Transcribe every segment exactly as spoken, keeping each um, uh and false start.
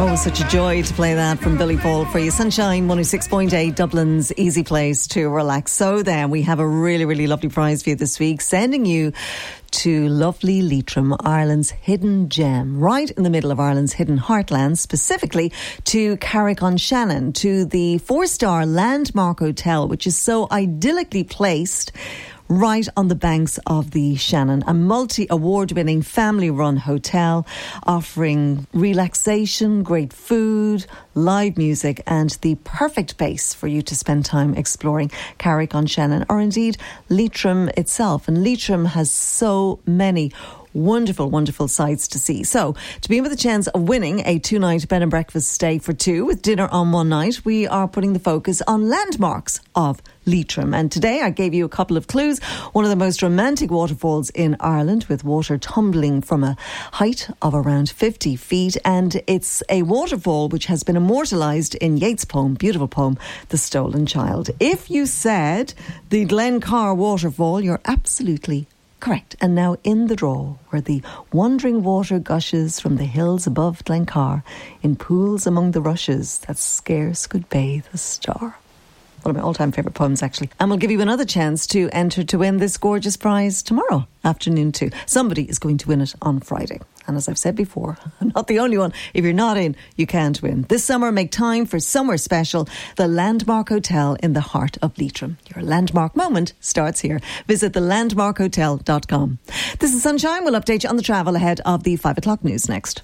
Oh, such a joy to play that from Billy Paul for you. Sunshine one oh six point eight, Dublin's easy place to relax. So then, we have a really, really lovely prize for you this week, sending you to lovely Leitrim, Ireland's hidden gem, right in the middle of Ireland's hidden heartland, specifically to Carrick-on-Shannon, to the four-star Landmark Hotel, which is so idyllically placed right on the banks of the Shannon, a multi-award-winning family-run hotel offering relaxation, great food, live music and the perfect base for you to spend time exploring Carrick-on-Shannon, or indeed Leitrim itself. And Leitrim has so many wonderful, wonderful sights to see. So, to be in with a chance of winning a two-night bed and breakfast stay for two with dinner on one night, we are putting the focus on landmarks of Leitrim. And today I gave you a couple of clues. One of the most romantic waterfalls in Ireland, with water tumbling from a height of around fifty feet. And it's a waterfall which has been immortalised in Yeats' poem, beautiful poem, The Stolen Child. If you said the Glencar waterfall, you're absolutely correct. And now in the draw, where the wandering water gushes from the hills above Glencar in pools among the rushes that scarce could bathe a star. One of my all-time favourite poems, actually. And we'll give you another chance to enter to win this gorgeous prize tomorrow afternoon too. Somebody is going to win it on Friday. And as I've said before, I'm not the only one. If you're not in, you can't win. This summer, make time for somewhere special. The Landmark Hotel in the heart of Leitrim. Your landmark moment starts here. Visit the landmark hotel dot com. This is Sunshine. We'll update you on the travel ahead of the five o'clock news next.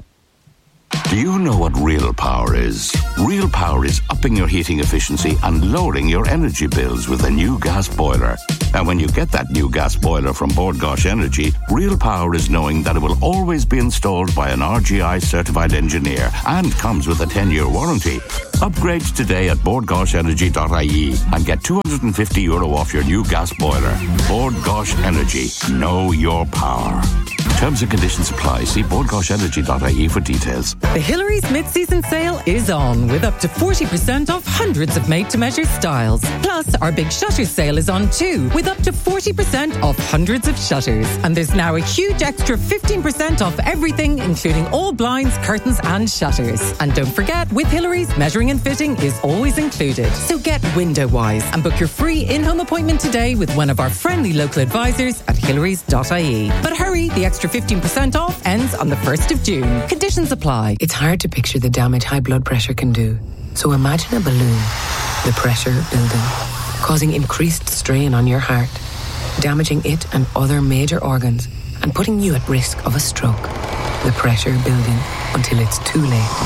Do you know what real power is? Real power is upping your heating efficiency and lowering your energy bills with a new gas boiler. And when you get that new gas boiler from Bord Gáis Energy, real power is knowing that it will always be installed by an R G I certified engineer and comes with a ten-year warranty. Upgrade today at bord gáis energy dot I E and get two hundred fifty euro off your new gas boiler. Bord Gáis Energy. Know your power. Terms and conditions apply. See bord gáis energy dot I E for details. The Hillary's mid-season sale is on, with up to forty percent off hundreds of made-to-measure styles. Plus, our big shutters sale is on too, with up to forty percent off hundreds of shutters. And there's now a huge extra fifteen percent off everything, including all blinds, curtains and shutters. And don't forget, with Hillary's, measuring and fitting is always included. So get window-wise and book your free in-home appointment today with one of our friendly local advisors at hillary dot I E. But hurry, the extra fifteen percent off ends on the first of June. Conditions apply. It's hard to picture the damage high blood pressure can do. So imagine a balloon, the pressure building, causing increased strain on your heart, damaging it and other major organs, and putting you at risk of a stroke. The pressure building until it's too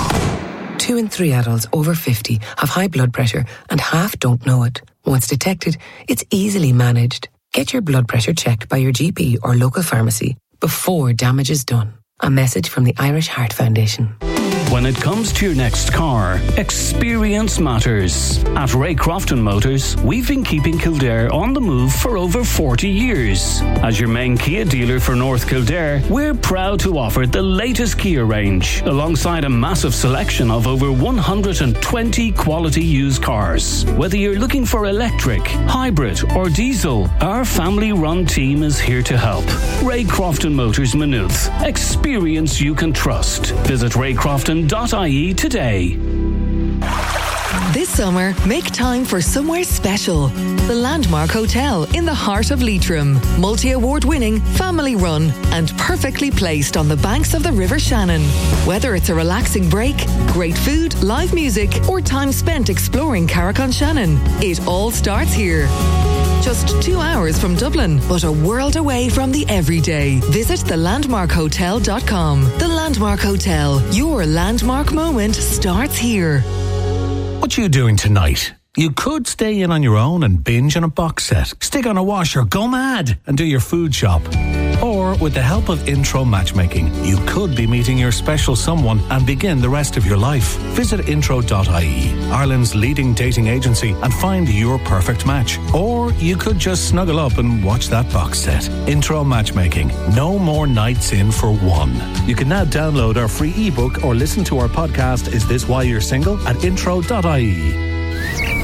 late. Two in three adults over fifty have high blood pressure and half don't know it. Once detected, it's easily managed. Get your blood pressure checked by your G P or local pharmacy before damage is done. A message from the Irish Heart Foundation. When it comes to your next car, experience matters. At Ray Crofton Motors, we've been keeping Kildare on the move for over forty years. As your main Kia dealer for North Kildare, we're proud to offer the latest Kia range, alongside a massive selection of over one hundred twenty quality used cars. Whether you're looking for electric, hybrid or diesel, our family-run team is here to help. Ray Crofton Motors Maynooth. Experience you can trust. Visit ray crofton dot I E today. This summer, make time for somewhere special. The Landmark Hotel in the heart of Leitrim. Multi-award winning, family run and perfectly placed on the banks of the River Shannon. Whether it's a relaxing break, great food, live music or time spent exploring Carrick-on-Shannon, it all starts here. Just two hours from Dublin, but a world away from the everyday. Visit the landmark hotel dot com. The Landmark Hotel. Your landmark moment starts here. What you doing tonight? You could stay in on your own and binge on a box set, stick on a washer, go mad and do your food shop. Or with the help of Intro Matchmaking, you could be meeting your special someone and begin the rest of your life. Visit intro dot I E, Ireland's leading dating agency, and find your perfect match. Or you could just snuggle up and watch that box set. Intro Matchmaking. No more nights in for one. You can now download our free ebook or listen to our podcast, Is This Why You're Single? At intro dot I E. The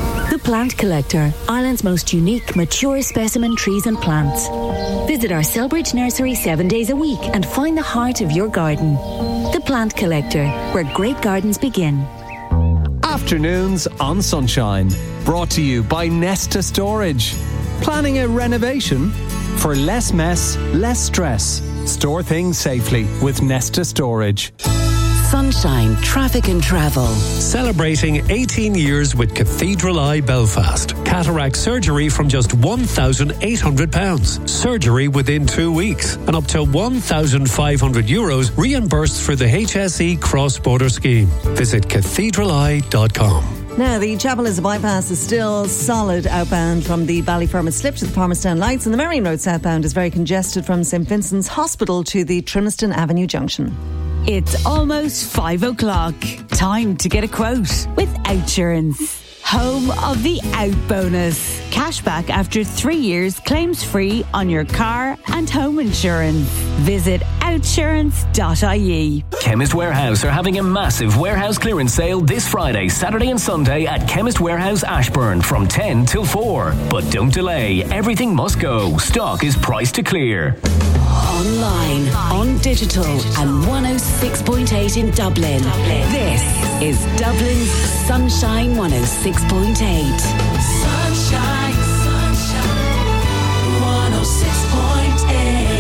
Plant Collector, Ireland's most unique, mature specimen trees and plants. Visit our Selbridge nursery seven days a week and find the heart of your garden. The Plant Collector, where great gardens begin. Afternoons on Sunshine, brought to you by Nesta Storage. Planning a renovation? For less mess, less stress. Store things safely with Nesta Storage. Sunshine, Traffic and Travel. Celebrating eighteen years with Cathedral Eye Belfast. Cataract surgery from just one thousand eight hundred pounds. Surgery within two weeks. And up to one thousand five hundred euros reimbursed for the H S E cross-border scheme. Visit cathedral eye dot com. Now, the Chapel Lizard bypass is still solid outbound from the Ballyfermot slip to the Palmerstown Lights, and the Merrion Road southbound is very congested from Saint Vincent's Hospital to the Trimston Avenue junction. It's almost five o'clock. Time to get a quote with Outsurance. Home of the Out Bonus. Cashback after three years, claims free on your car and home insurance. Visit outsurance dot I E. Chemist Warehouse are having a massive warehouse clearance sale this Friday, Saturday and Sunday at Chemist Warehouse Ashburn from ten till four. But don't delay, everything must go. Stock is priced to clear. Online, on digital, and one oh six point eight in Dublin. This is Dublin's Sunshine one oh six point eight. Sunshine, sunshine, one oh six point eight.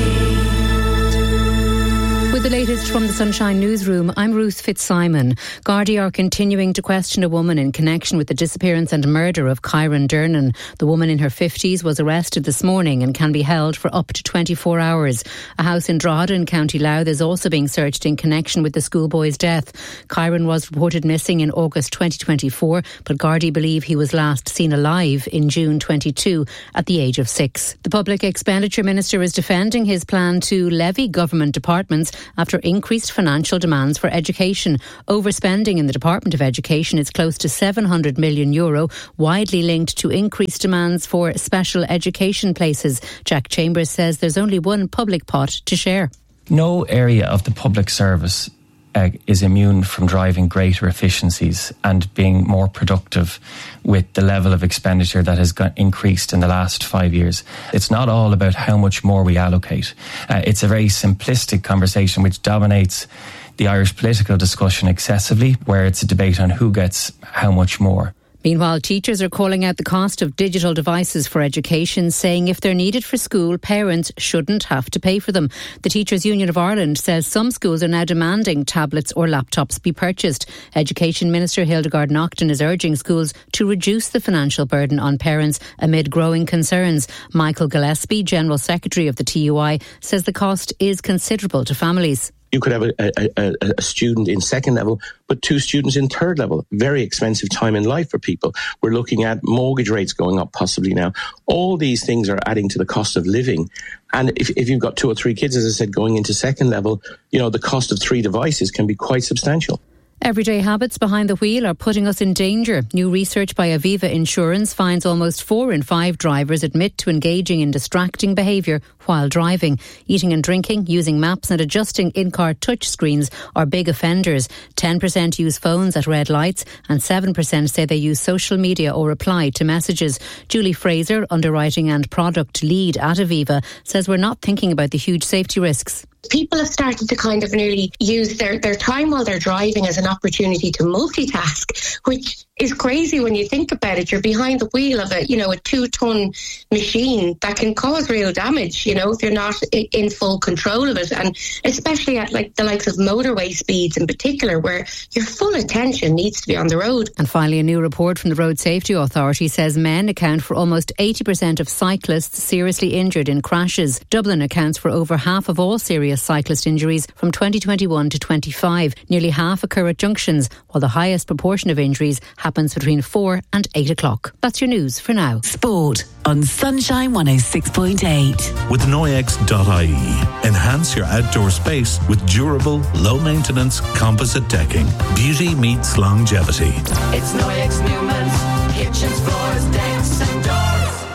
With the latest from the Sunshine Newsroom, I'm Ruth Fitzsimon. Gardaí are continuing to question a woman in connection with the disappearance and murder of Kyron Dernan. The woman in her fifties was arrested this morning and can be held for up to twenty-four hours. A house in Drogheda in County Louth is also being searched in connection with the schoolboy's death. Kyron was reported missing in August twenty twenty-four, but Gardaí believe he was last seen alive in June twenty-two at the age of six. The Public Expenditure Minister is defending his plan to levy government departments after increased financial demands for education. Overspending in the Department of Education is close to seven hundred million euro, widely linked to increased demands for special education places. Jack Chambers says there's only one public pot to share. No area of the public service Uh, is immune from driving greater efficiencies and being more productive with the level of expenditure that has got increased in the last five years. It's not all about how much more we allocate. Uh, it's a very simplistic conversation which dominates the Irish political discussion excessively, where it's a debate on who gets how much more. Meanwhile, teachers are calling out the cost of digital devices for education, saying if they're needed for school, parents shouldn't have to pay for them. The Teachers Union of Ireland says some schools are now demanding tablets or laptops be purchased. Education Minister Hildegard Naughton is urging schools to reduce the financial burden on parents amid growing concerns. Michael Gillespie, General Secretary of the T U I, says the cost is considerable to families. You could have a, a, a, a student in second level, but two students in third level. Very expensive time in life for people. We're looking at mortgage rates going up possibly now. All these things are adding to the cost of living. And if, if you've got two or three kids, as I said, going into second level, you know, the cost of three devices can be quite substantial. Everyday habits behind the wheel are putting us in danger. New research by Aviva Insurance finds almost four in five drivers admit to engaging in distracting behaviour while driving. Eating and drinking, using maps and adjusting in-car touch screens are big offenders. ten percent use phones at red lights and seven percent say they use social media or reply to messages. Julie Fraser, underwriting and product lead at Aviva, says we're not thinking about the huge safety risks. People have started to kind of nearly use their, their time while they're driving as an opportunity to multitask, which is crazy when you think about it. You're behind the wheel of a, you know, a two-ton machine that can cause real damage, you know, if you're not in full control of it. And especially at like the likes of motorway speeds in particular, where your full attention needs to be on the road. And finally, a new report from the Road Safety Authority says men account for almost eighty percent of cyclists seriously injured in crashes. Dublin accounts for over half of all serious cyclist injuries from twenty twenty-one to twenty-five. Nearly half occur at junctions, while the highest proportion of injuries happens between four and eight o'clock. That's your news for now. Sport on Sunshine one oh six point eight. With Noyex dot I E, enhance your outdoor space with durable, low-maintenance composite decking. Beauty meets longevity. It's Noyex Newman's kitchens, floors, decks and doors.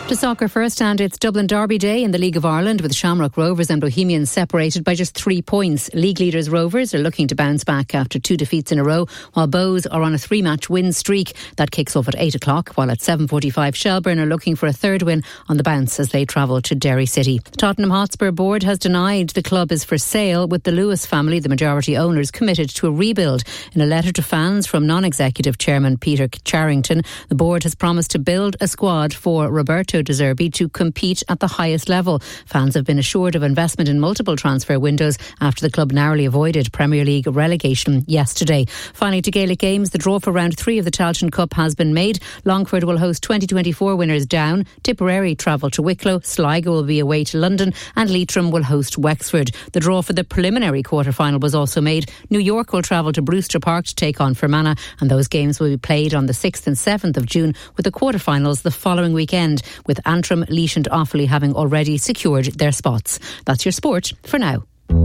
To soccer first, and it's Dublin Derby Day in the League of Ireland, with Shamrock Rovers and Bohemians separated by just three points. League leaders Rovers are looking to bounce back after two defeats in a row, while Bows are on a three-match win streak. That kicks off at eight o'clock, while at seven forty-five Shelbourne are looking for a third win on the bounce as they travel to Derry City. The Tottenham Hotspur board has denied the club is for sale, with the Lewis family, the majority owners, committed to a rebuild. In a letter to fans from non-executive chairman Peter Charrington, the board has promised to build a squad for Roberto De Zerbi to compete at the highest level. Fans have been assured of investment in multiple transfer windows after the club narrowly avoided Premier League relegation yesterday. Finally, to Gaelic games, the draw for round three of the Tailteann Cup has been made. Longford will host twenty twenty-four winners Down, Tipperary travel to Wicklow, Sligo will be away to London, and Leitrim will host Wexford. The draw for the preliminary quarter-final was also made. New York will travel to Brewster Park to take on Fermanagh, and those games will be played on the sixth and seventh of June, with the quarter-finals the following weekend, with Antrim, Laois and Offaly having already secured their spots. That's your sport for now.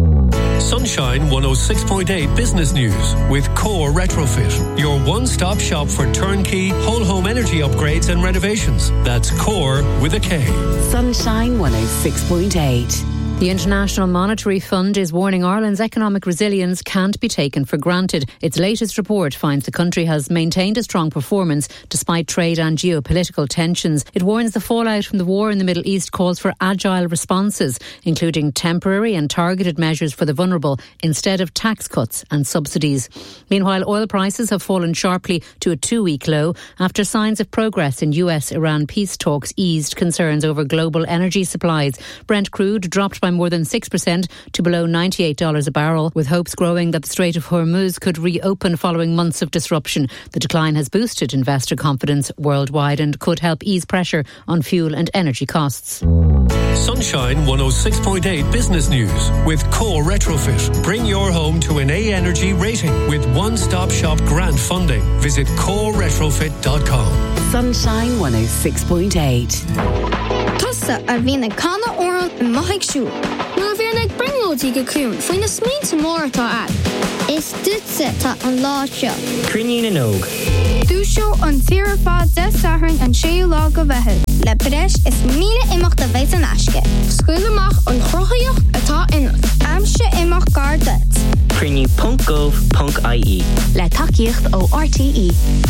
Sunshine one oh six point eight Business News with Core Retrofit, your one-stop shop for turnkey whole home energy upgrades and renovations. That's Core with a K. Sunshine one oh six point eight. The International Monetary Fund is warning Ireland's economic resilience can't be taken for granted. Its latest report finds the country has maintained a strong performance despite trade and geopolitical tensions. It warns the fallout from the war in the Middle East calls for agile responses, including temporary and targeted measures for the vulnerable instead of tax cuts and subsidies. Meanwhile, oil prices have fallen sharply to a two-week low after signs of progress in U S-Iran peace talks eased concerns over global energy supplies. Brent crude dropped by more than six percent to below ninety-eight dollars a barrel, with hopes growing that the Strait of Hormuz could reopen following months of disruption. The decline has boosted investor confidence worldwide and could help ease pressure on fuel and energy costs. Sunshine one oh six point eight Business News with Core Retrofit. Bring your home to an A Energy rating with one-stop shop grant funding. Visit core retrofit dot com. Sunshine one oh six point eight. Tusa a bhína canna oran in maithig siú. Nuair bhíar ag bringlóidí go clún faoin na smínta mór atá ad. Is dúitse tá an lá seo. Crinne in óg. Dúisio an tíre fád de sathrainn an séú lá go bheithid. Le breis is míle imeacht a bheith an aisce. Scuil amach an chruchaíocht atá inach. Amse imeach gar duit. Crinne punt gov punt I E. Le takeíocht ó R T E.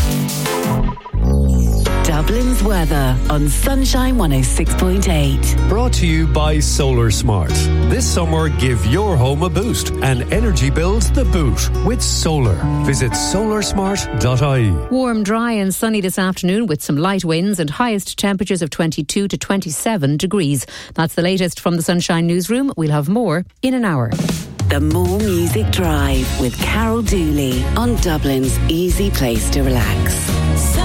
Dublin's weather on Sunshine one oh six point eight. Brought to you by Solar Smart. This summer, give your home a boost and energy bills the boot with solar. Visit solar smart dot I E. Warm, dry and sunny this afternoon with some light winds and highest temperatures of twenty-two to twenty-seven degrees. That's the latest from the Sunshine Newsroom. We'll have more in an hour. The More Music Drive with Carol Dooley on Dublin's easy place to relax.